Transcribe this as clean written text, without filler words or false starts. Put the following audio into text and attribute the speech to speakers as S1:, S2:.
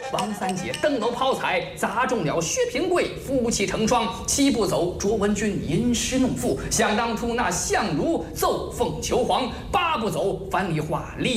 S1: 王三姐登楼抛彩，砸中了薛平贵，夫妻成双。7步走，卓文君吟诗弄赋，想当初那相如奏凤求凰；8步走，樊梨花